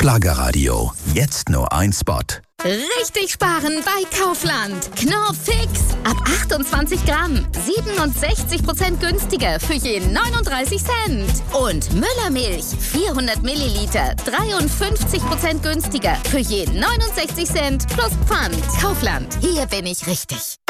Schlagerradio. Jetzt nur ein Spot. Richtig sparen bei Kaufland. Knorr Fix. Ab 28 Gramm. 67% günstiger für je 39 Cent. Und Müllermilch. 400 Milliliter. 53% günstiger für je 69 Cent plus Pfand. Kaufland. Hier bin ich richtig.